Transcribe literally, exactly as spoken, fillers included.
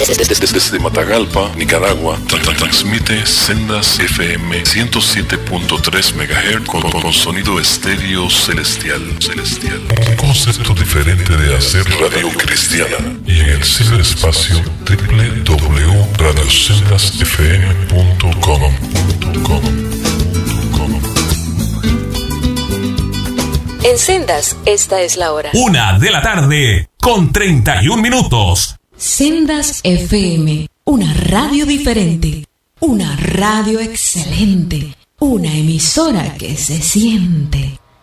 Desde, desde Matagalpa, Nicaragua, transmite Sendas F M ciento siete punto tres megahertz con, con sonido estéreo celestial. celestial. Un concepto diferente de hacer radio cristiana. Y en el ciberespacio doble u doble u doble u punto radio sendas f m punto com. En Sendas, esta es la hora. Una de la tarde, con treinta y un minutos. Sendas F M, una radio diferente, una radio excelente, una emisora que se siente.